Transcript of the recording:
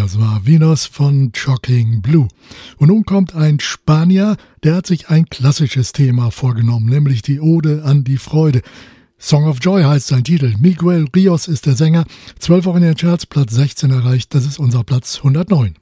Das war Venus von Shocking Blue. Und nun kommt ein Spanier, der hat sich ein klassisches Thema vorgenommen, nämlich die Ode an die Freude. Song of Joy heißt sein Titel. Miguel Rios ist der Sänger. 12 Wochen in den Charts, Platz 16 erreicht. Das ist unser Platz 109.